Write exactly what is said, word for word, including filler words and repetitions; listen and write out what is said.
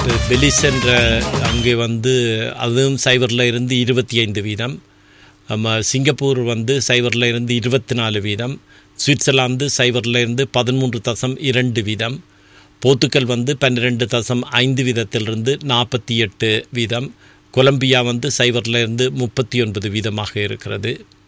Belize என்ற அங்கே வந்து அதுவும் சைபரில் இருந்து இருபத்தி ஐந்து வீதம். சிங்கப்பூர் வந்து சைபரில் இருந்து இருபத்தி நாலு வீதம். சுவிட்சர்லாந்து சைபரில் இருந்து பதிமூன்று தசம் இரண்டு வீதம். போர்த்துக்கல் வந்து பன்னிரெண்டு தசம் ஐந்து வீதத்திலிருந்து நாற்பத்தி எட்டு வீதம். கொலம்பியா வந்து சைபரில் இருந்து முப்பத்தி ஒன்பது வீதமாக இருக்கிறது.